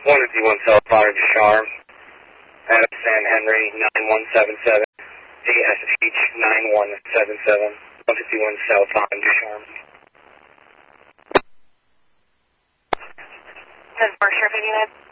151 South Bonner Ducharme, Adam San Henry 9177, ASH 9177, 151 South Bonner Ducharme. Does Berkshire 59?